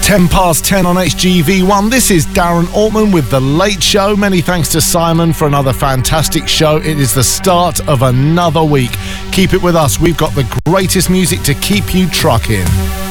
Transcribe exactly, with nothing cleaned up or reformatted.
ten past ten on H G V one. This is Darren Altman with The Late Show. Many thanks to Simon for another fantastic show. It is the start of another week. Keep it with us. We've got the greatest music to keep you trucking.